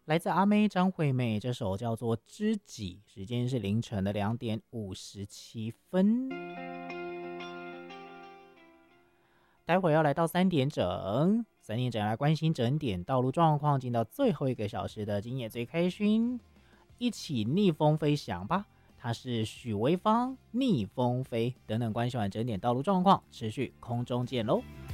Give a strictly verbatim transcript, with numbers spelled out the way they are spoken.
来自阿妹张惠妹，这首叫做《知己》，时间是凌晨的两点五十七分。待会儿要来到三点整，三点整来关心整点道路状况，进到最后一个小时的今夜最开心，一起逆风飞翔吧！它是许维芳逆风飞等等关系完整点道路状况，持续空中见喽。